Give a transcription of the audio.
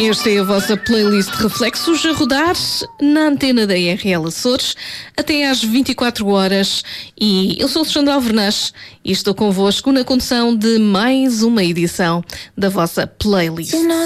Esta é a vossa playlist de reflexos a rodar na antena da RL Açores até às 24 horas. E eu sou Alexandra Alvernaz e estou convosco na condução de mais uma edição da vossa playlist.